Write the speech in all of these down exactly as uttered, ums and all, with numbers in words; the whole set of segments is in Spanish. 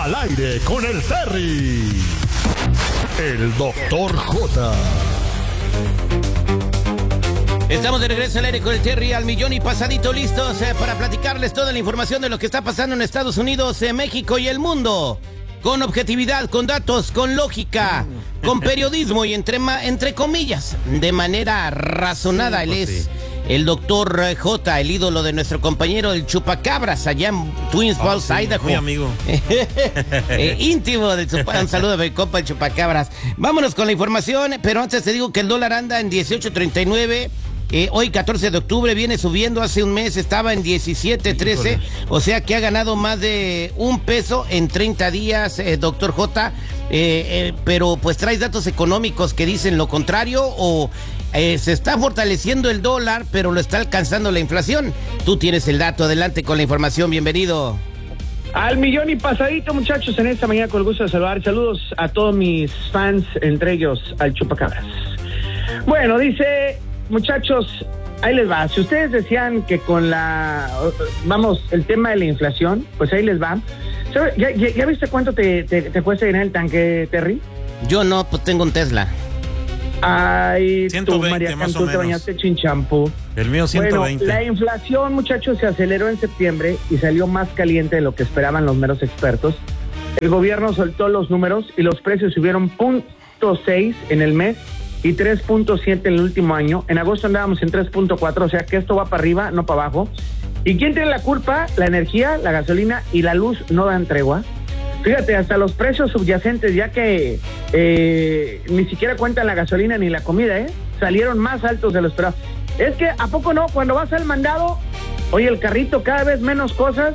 Al aire con el Terry. El doctor J. Estamos de regreso al aire con el Terry al millón y pasadito, listos eh, para platicarles toda la información de lo que está pasando en Estados Unidos, eh, México y el mundo. Con objetividad, con datos, con lógica, con periodismo y entre, entre comillas, de manera razonada. Él es el doctor J, el ídolo de nuestro compañero el Chupacabras, allá en Twin Falls, oh, sí, Idaho. Mi amigo. eh, íntimo del Chupacabras. Un saludo de mi compa el Chupacabras. Vámonos con la información, pero antes te digo que el dólar anda en dieciocho treinta y nueve. Eh, hoy catorce de octubre viene subiendo, hace un mes estaba en diecisiete trece, o sea que ha ganado más de un peso en treinta días, eh, doctor J, eh, eh, pero pues traes datos económicos que dicen lo contrario, o eh, se está fortaleciendo el dólar, pero lo está alcanzando la inflación. Tú tienes el dato, adelante con la información, bienvenido. Al millón y pasadito, muchachos, en esta mañana con el gusto de saludar. Saludos a todos mis fans, entre ellos al Chupacabras. Bueno, dice... Muchachos, ahí les va. Si ustedes decían que con la, vamos, el tema de la inflación, pues ahí les va. ¿Ya, ya, ya viste cuánto te, te, te cuesta llenar el tanque, Terry? Yo no, pues tengo un Tesla. Ay, ciento veinte, tú, María más Cantú, o te menos. bañaste chinchampú. El mío ciento veinte. Bueno, la inflación, muchachos, se aceleró en septiembre y salió más caliente de lo que esperaban los meros expertos. El gobierno soltó los números y los precios subieron punto seis en el mes y tres punto siete en el último año. En agosto andábamos en tres punto cuatro, o sea que esto va para arriba, no para abajo. ¿Y quién tiene la culpa? La energía, la gasolina y la luz no dan tregua. Fíjate, hasta los precios subyacentes, ya que eh, ni siquiera cuentan la gasolina ni la comida, ¿eh? Salieron más altos de lo esperado. Es que, ¿a poco no? Cuando vas al mandado, oye, el carrito cada vez menos cosas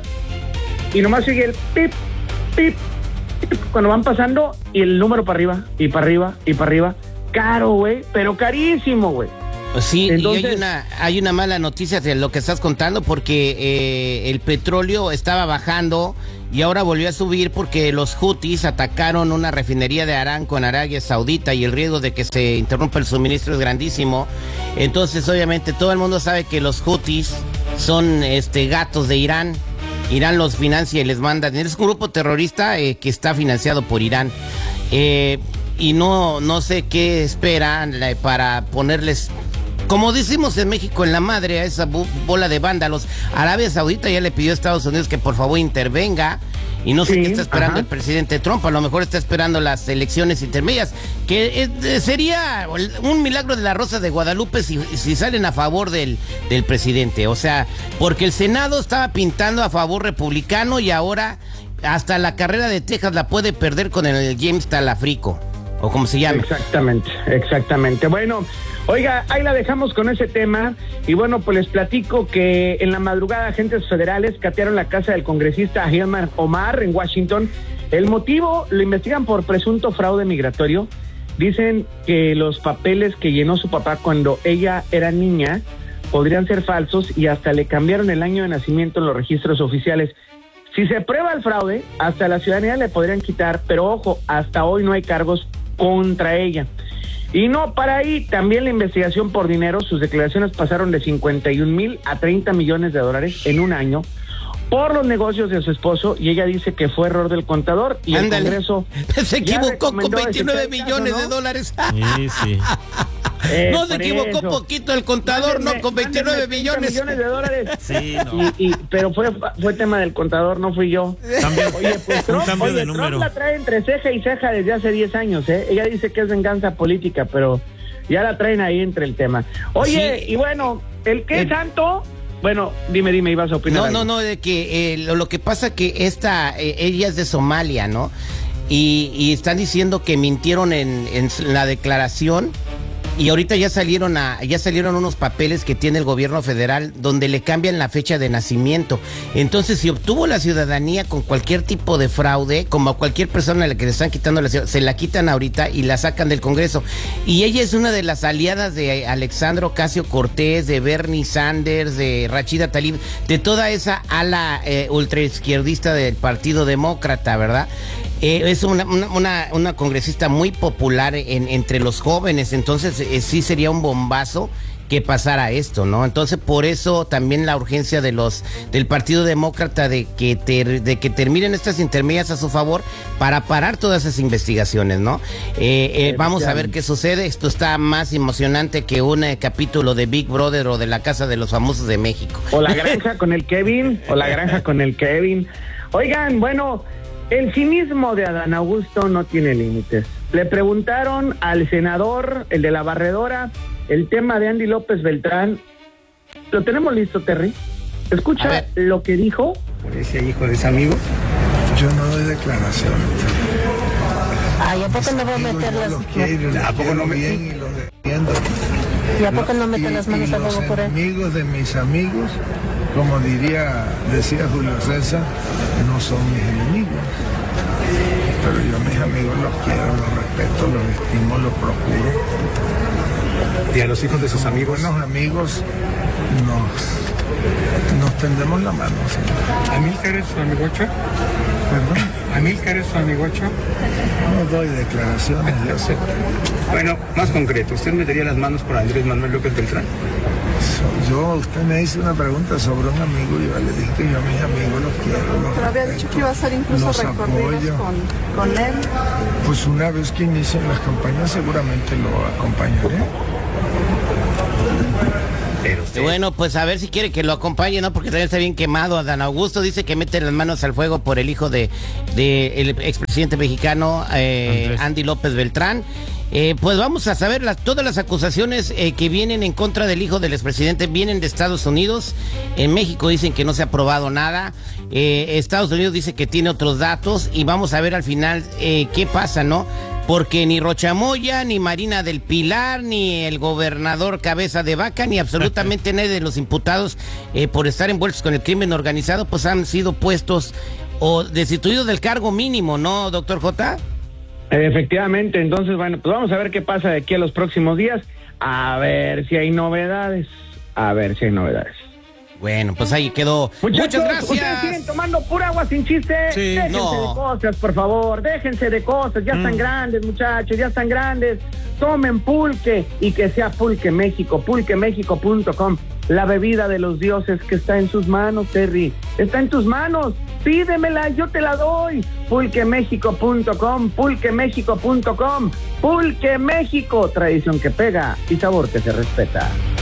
y nomás sigue el pip, pip, pip, cuando van pasando y el número para arriba, y para arriba, y para arriba. Caro, güey, pero carísimo, güey. Sí, Entonces, y hay una, hay una mala noticia de lo que estás contando, porque eh, el petróleo estaba bajando y ahora volvió a subir porque los Houthis atacaron una refinería de Aramco en Arabia Saudita y el riesgo de que se interrumpa el suministro es grandísimo. Entonces, obviamente, todo el mundo sabe que los Houthis son este gatos de Irán. Irán los financia y les manda. Es un grupo terrorista eh, que está financiado por Irán. Eh... Y no, no sé qué esperan para ponerles, como decimos en México, en la madre a esa bola de vándalos. Arabia Saudita ya le pidió a Estados Unidos que por favor intervenga. Y no sé sí, qué está esperando ajá. el presidente Trump. A lo mejor está esperando las elecciones intermedias, que eh, sería un milagro de la Rosa de Guadalupe si, si salen a favor del, del presidente. O sea, porque el Senado estaba pintando a favor republicano y ahora hasta la carrera de Texas la puede perder con el James Talafrico, o como se llama. Exactamente, exactamente. Bueno, oiga, ahí la dejamos con ese tema. Y bueno, pues les platico que en la madrugada agentes federales catearon la casa del congresista Ilhan Omar en Washington. El motivo lo investigan por presunto fraude migratorio. Dicen que los papeles que llenó su papá cuando ella era niña podrían ser falsos y hasta le cambiaron el año de nacimiento en los registros oficiales. Si se prueba el fraude, hasta la ciudadanía le podrían quitar, pero ojo, hasta hoy no hay cargos contra ella. Y no para ahí, también la investigación por dinero. Sus declaraciones pasaron de cincuenta y un mil a treinta millones de dólares en un año por los negocios de su esposo, y ella dice que fue error del contador y Ándale. el Congreso se equivocó con veintinueve caso, millones ¿no? de dólares. Sí, sí. Eh, no se por equivocó eso. poquito el contador, Mándenme, no, con veintinueve millones. millones de dólares. Sí, no. Y, y, pero fue fue tema del contador, no fui yo. Cambio, Oye, pues un Trump, cambio oye, de número. Trump la trae entre ceja y ceja desde hace diez años, ¿eh? Ella dice que es venganza política, pero ya la traen ahí entre el tema. Oye, Sí. y bueno, el que es Eh. santo, bueno, dime, dime, ibas a opinar. No, algo. no, no, de que eh, lo, lo que pasa que esta, eh, ella es de Somalia, ¿no? Y, y están diciendo que mintieron en, en la declaración. Y ahorita ya salieron a, ya salieron unos papeles que tiene el gobierno federal donde le cambian la fecha de nacimiento. Entonces, si obtuvo la ciudadanía con cualquier tipo de fraude, como a cualquier persona a la que le están quitando la ciudadanía, se la quitan ahorita y la sacan del Congreso. Y ella es una de las aliadas de Alexandria Ocasio-Cortez, de Bernie Sanders, de Rashida Tlaib, de toda esa ala eh, ultraizquierdista del Partido Demócrata, ¿verdad? Eh, es una, una, una, una congresista muy popular en, entre los jóvenes, entonces eh, sí sería un bombazo que pasara esto, ¿no? Entonces, por eso también la urgencia de los del Partido Demócrata de que ter, de que terminen estas intermedias a su favor para parar todas esas investigaciones, ¿no? Eh, eh, vamos a ver qué sucede. Esto está más emocionante que un eh, capítulo de Big Brother o de La Casa de los Famosos de México. O La Granja con el Kevin, o La Granja con el Kevin. Oigan, bueno, el cinismo de Adán Augusto no tiene límites. Le preguntaron al senador, el de la barredora, el tema de Andy López Beltrán. ¿Lo tenemos listo, Terry? Escucha lo que dijo. Por ese hijo de ese amigo. Yo no doy declaraciones. Ay, ¿a poco no va a meter las manos? ¿A poco no bien y los defiendo? ¿Y a poco no mete las manos al fuego por él? Los amigos de mis amigos, como diría, decía Julio César, no son mis enemigos. Pero yo a mis amigos los quiero, los respeto, los estimo, los procuro. ¿Y a los hijos de sus como amigos? Buenos amigos nos, nos tendemos la mano. ¿Sí? ¿Amílcar es su amigocho? ¿Perdón? ¿Amílcar es su amigocho? No doy declaraciones, yo sé. Bueno, más concreto, ¿usted metería las manos por Andrés Manuel López Beltrán? Yo, usted me hizo una pregunta sobre un amigo y yo le dije que yo a mis amigos los quiero, los Pero había respeto, dicho que iba a hacer incluso los recorridos apoyo. con, con él. Pues una vez que inicien las campañas seguramente lo acompañaré. Pero usted... Bueno, pues a ver si quiere que lo acompañe, ¿no? Porque también está bien quemado. Adán Augusto dice que mete las manos al fuego por el hijo de, de el expresidente mexicano eh, Andy López Beltrán. Eh, pues vamos a saber las, todas las acusaciones eh, que vienen en contra del hijo del expresidente vienen de Estados Unidos. En México dicen que no se ha probado nada. Eh, Estados Unidos dice que tiene otros datos y vamos a ver al final eh, qué pasa, ¿no? Porque ni Rochamoya, ni Marina del Pilar, ni el gobernador Cabeza de Vaca, ni absolutamente nadie de los imputados eh, por estar envueltos con el crimen organizado, pues han sido puestos o destituidos del cargo mínimo, ¿no, doctor J? Efectivamente, entonces, bueno, pues vamos a ver qué pasa de aquí a los próximos días. A ver si hay novedades. A ver si hay novedades. Bueno, pues ahí quedó. Muchachos, Muchas ustedes gracias. siguen tomando pura agua sin chiste. Sí, déjense no. de cosas, por favor. Déjense de cosas. Ya están grandes, muchachos. Ya están grandes. Tomen pulque y que sea Pulque México. pulque méxico punto com. La bebida de los dioses que está en sus manos, Terry. Está en tus manos. Pídemela, yo te la doy. pulque méxico punto com. pulque méxico punto com. Pulque México. Tradición que pega y sabor que se respeta.